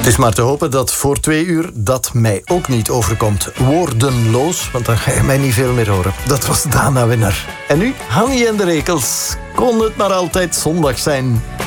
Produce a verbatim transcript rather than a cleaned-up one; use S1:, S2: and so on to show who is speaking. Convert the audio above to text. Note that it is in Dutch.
S1: Het is maar te hopen dat voor twee uur dat mij ook niet overkomt. Woordenloos, want dan ga je mij niet veel meer horen. Dat was Dana Winner. En nu, Hanny en de Rekels. Kon het maar altijd zondag zijn.